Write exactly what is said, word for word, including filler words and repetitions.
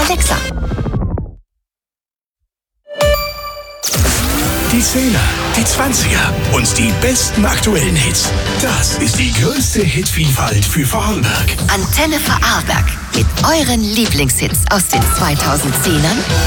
Alexa. Die Zehner, die Zwanziger und die besten aktuellen Hits. Das ist die größte Hitvielfalt für Vorarlberg. Antenne Vorarlberg mit euren Lieblingshits aus den zweitausendzehnern